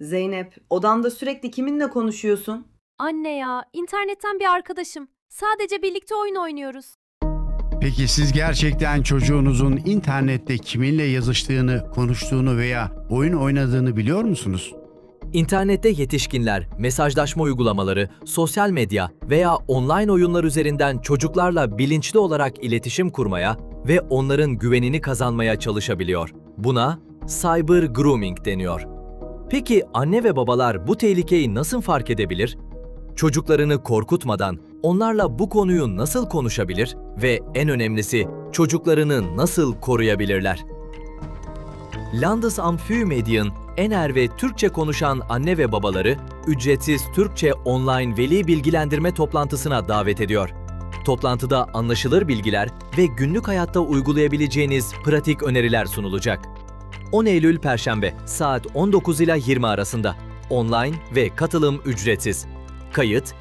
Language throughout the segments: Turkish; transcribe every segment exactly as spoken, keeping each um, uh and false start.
Zeynep, odanda sürekli kiminle konuşuyorsun? Anne ya, internetten bir arkadaşım. Sadece birlikte oyun oynuyoruz. Peki siz gerçekten çocuğunuzun internette kiminle yazıştığını, konuştuğunu veya oyun oynadığını biliyor musunuz? İnternette yetişkinler, mesajlaşma uygulamaları, sosyal medya veya online oyunlar üzerinden çocuklarla bilinçli olarak iletişim kurmaya ve onların güvenini kazanmaya çalışabiliyor. Buna cyber grooming deniyor. Peki anne ve babalar bu tehlikeyi nasıl fark edebilir? Çocuklarını korkutmadan onlarla bu konuyu nasıl konuşabilir ve en önemlisi çocuklarını nasıl koruyabilirler? Landesamt für Medien, Ener ve Türkçe konuşan anne ve babaları ücretsiz Türkçe online veli bilgilendirme toplantısına davet ediyor. Toplantıda anlaşılır bilgiler ve günlük hayatta uygulayabileceğiniz pratik öneriler sunulacak. on Eylül Perşembe saat on dokuz ila yirmi arasında. Online ve katılım ücretsiz. Kayıt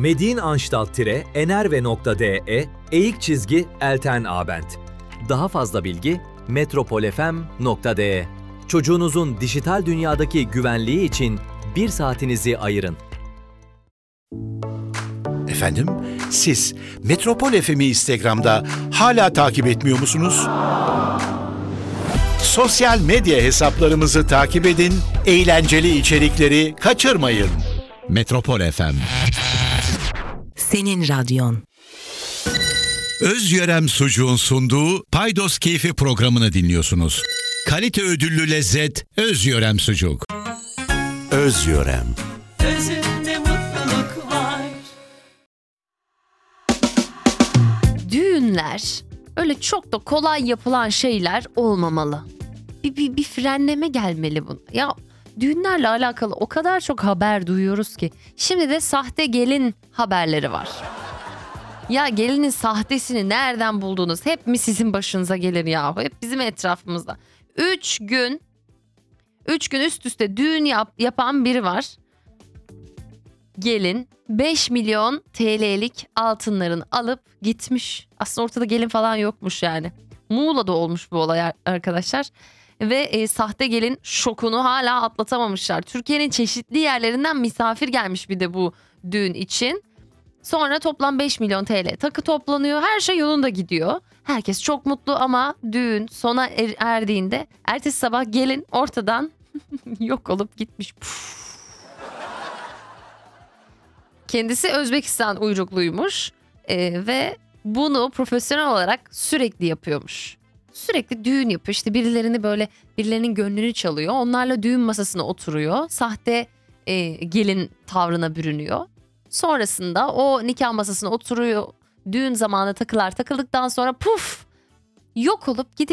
medienanstalt-ener.de eğik çizgi Elten Abend. Daha fazla bilgi metropolfm nokta de. Çocuğunuzun dijital dünyadaki güvenliği için bir saatinizi ayırın. Efendim, siz Metropol F M'i Instagram'da hala takip etmiyor musunuz? Sosyal medya hesaplarımızı takip edin, eğlenceli içerikleri kaçırmayın. Metropol F M. Senin radyon. Özyörem Sucuğun sunduğu Paydos Keyfi programını dinliyorsunuz. Kalite ödüllü lezzet Özyörem Sucuk. Özyörem. Özünde mutluluk var. Düğünler öyle çok da kolay yapılan şeyler olmamalı. Bir, bir, bir frenleme gelmeli buna. Ya düğünlerle alakalı o kadar çok haber duyuyoruz ki. Şimdi de sahte gelin haberleri var. Ya gelinin sahtesini nereden buldunuz? Hep mi sizin başınıza gelir ya? Hep bizim etrafımızda. Üç gün, üç gün üst üste düğün yap, yapan biri var. Gelin beş milyon T L'lik altınlarını alıp gitmiş. Aslında ortada gelin falan yokmuş yani. Muğla'da olmuş bu olay arkadaşlar. Ve e, sahte gelin şokunu hala atlatamamışlar. Türkiye'nin çeşitli yerlerinden misafir gelmiş bir de bu düğün için. Sonra toplam beş milyon T L takı toplanıyor. Her şey yolunda gidiyor. Herkes çok mutlu ama düğün sona er- erdiğinde ertesi sabah gelin ortadan yok olup gitmiş. Puf. Kendisi Özbekistan uyrukluymuş ee, ve bunu profesyonel olarak sürekli yapıyormuş. Sürekli düğün yapıyor. İşte birilerini böyle birilerinin gönlünü çalıyor. Onlarla düğün masasına oturuyor. Sahte e, gelin tavrına bürünüyor. Sonrasında o nikah masasına oturuyor. Düğün zamanı takılar takıldıktan sonra puf yok olup gidiyor.